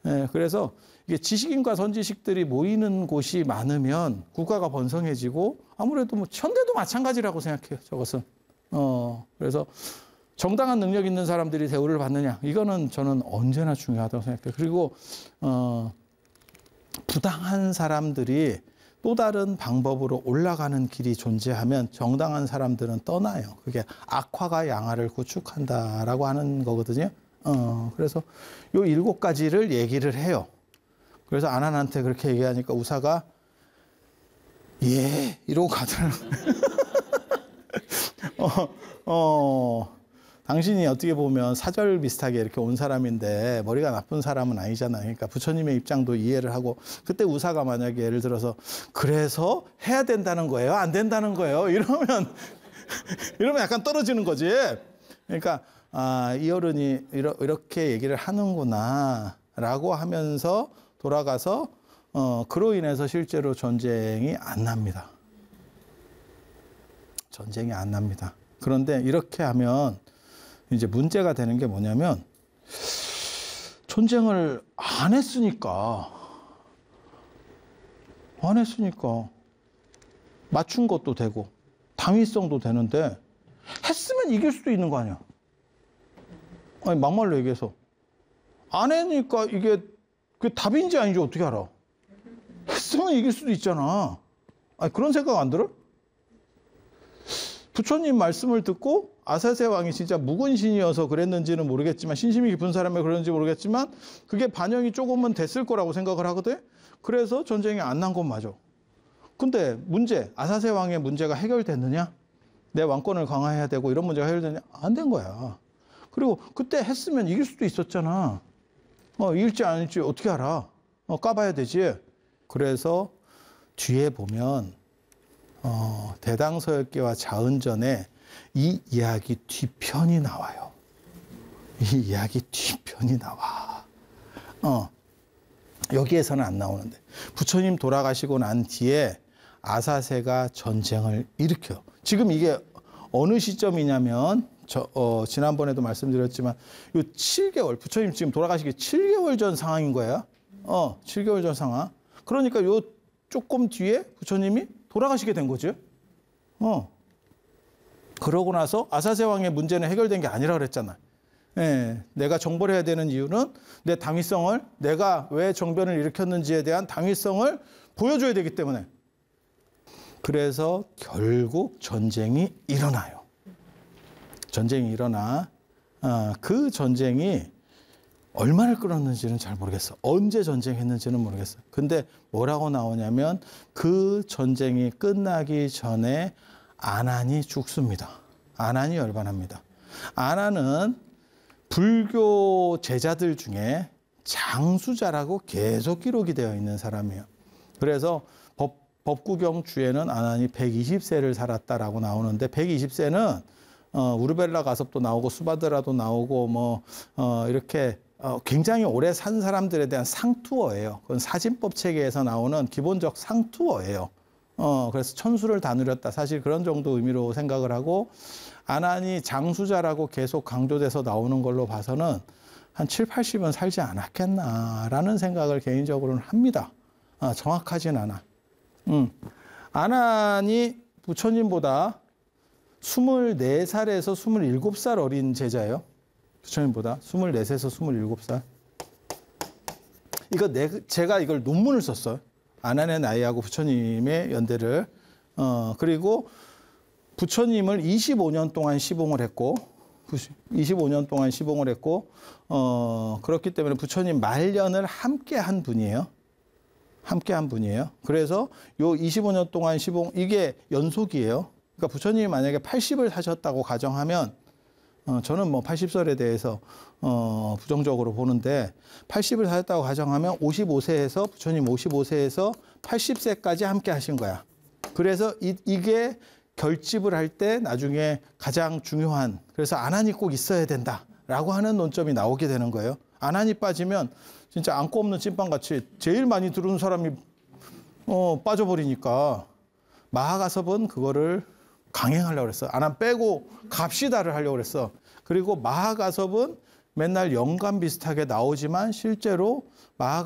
예, 그래서 이게 지식인과 선지식들이 모이는 곳이 많으면 국가가 번성해지고 아무래도 뭐 현대도 마찬가지라고 생각해요. 저것은. 그래서 정당한 능력 있는 사람들이 대우를 받느냐. 이거는 저는 언제나 중요하다고 생각해요. 그리고 부당한 사람들이 또 다른 방법으로 올라가는 길이 존재하면 정당한 사람들은 떠나요. 그게 악화가 양화를 구축한다라고 하는 거거든요. 그래서 요 7가지를 얘기를 해요. 그래서 아난한테 그렇게 얘기하니까 우사가 예 이러고 가더라고요. 당신이 어떻게 보면 사절 비슷하게 이렇게 온 사람인데 머리가 나쁜 사람은 아니잖아요. 그러니까 부처님의 입장도 이해를 하고 그때 우사가 만약에 예를 들어서 그래서 해야 된다는 거예요? 안 된다는 거예요? 이러면 약간 떨어지는 거지. 그러니까 이 어른이 이렇게 얘기를 하는구나 라고 하면서 돌아가서 그로 인해서 실제로 전쟁이 안 납니다. 전쟁이 안 납니다. 그런데 이렇게 하면 이제 문제가 되는 게 뭐냐면 전쟁을 안 했으니까 맞춘 것도 되고 당위성도 되는데 했으면 이길 수도 있는 거 아니야. 아니 막말로 얘기해서 안 해니까 이게 그 답인지 아닌지 어떻게 알아? 했으면 이길 수도 있잖아. 아니 그런 생각 안 들어? 부처님 말씀을 듣고 아사세 왕이 진짜 묵은신이어서 그랬는지는 모르겠지만 신심이 깊은 사람이 그런지 모르겠지만 그게 반영이 조금은 됐을 거라고 생각을 하거든. 그래서 전쟁이 안 난 건 맞아. 근데 문제, 아사세 왕의 문제가 해결됐느냐? 내 왕권을 강화해야 되고 이런 문제가 해결됐느냐? 안 된 거야. 그리고 그때 했으면 이길 수도 있었잖아. 이길지 아닐지 어떻게 알아? 까봐야 되지. 그래서 뒤에 보면 대당서역기와 자은전에 이 이야기 뒤편이 나와요. 이 이야기 뒤편이 나와. 여기에서는 안 나오는데 부처님 돌아가시고 난 뒤에 아사세가 전쟁을 일으켜요. 지금 이게 어느 시점이냐면 지난번에도 말씀드렸지만 요 7개월 부처님 지금 돌아가시기 7개월 전 상황인 거예요. 7개월 전 상황. 그러니까 요 조금 뒤에 부처님이 돌아가시게 된 거죠. 그러고 나서 아사세 왕의 문제는 해결된 게 아니라 그랬잖아. 예, 내가 정벌 해야 되는 이유는 내 당위성을 내가 왜 정변을 일으켰는지에 대한 당위성을 보여줘야 되기 때문에. 그래서 결국 전쟁이 일어나요. 전쟁이 일어나 그 전쟁이 얼마를 끌었는지는 잘 모르겠어. 언제 전쟁했는지는 모르겠어. 근데 뭐라고 나오냐면 그 전쟁이 끝나기 전에 아난이 죽습니다. 아난이 열반합니다. 아난은 불교 제자들 중에 장수자라고 계속 기록이 되어 있는 사람이에요. 그래서 법구경 주에는 아난이 120세를 살았다라고 나오는데 120세는 우르벨라 가섭도 나오고 수바드라도 나오고 이렇게 굉장히 오래 산 사람들에 대한 상투어예요. 그건 사진법 체계에서 나오는 기본적 상투어예요. 그래서 천수를 다 누렸다. 사실 그런 정도 의미로 생각을 하고 아난이 장수자라고 계속 강조돼서 나오는 걸로 봐서는 한 7, 80은 살지 않았겠나라는 생각을 개인적으로는 합니다. 정확하진 않아. 아난이 부처님보다 24살에서 27살 어린 제자예요. 부처님보다 24세에서 27살. 제가 이걸 논문을 썼어요. 아난의 나이하고 부처님의 연대를. 그리고 부처님을 25년 동안 시봉을 했고, 그렇기 때문에 부처님 말년을 함께 한 분이에요. 그래서 요 25년 동안 시봉, 이게 연속이에요. 그러니까 부처님이 만약에 80을 사셨다고 가정하면, 저는 80설에 대해서 부정적으로 보는데 80을 사셨다고 가정하면 55세에서 부처님 55세에서 80세까지 함께 하신 거야. 그래서 이게 결집을 할 때 나중에 가장 중요한, 그래서 아난이 꼭 있어야 된다라고 하는 논점이 나오게 되는 거예요. 아난이 빠지면 진짜 안고 없는 찐빵같이 제일 많이 들은 사람이 빠져버리니까 마하가섭은 그거를 강행하려고 그랬어. 아난 빼고 갑시다를 하려고 그랬어. 그리고 마하가섭은 맨날 연관 비슷하게 나오지만 실제로